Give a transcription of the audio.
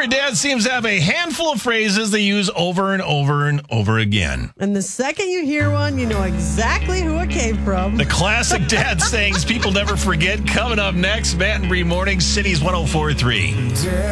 Every dad seems to have a handful of phrases they use over and over and over again. And the second you hear one, you know exactly who it came from. The classic dad sayings people never forget. Coming up next, Matt and Bree Mornings, Cities 104.3.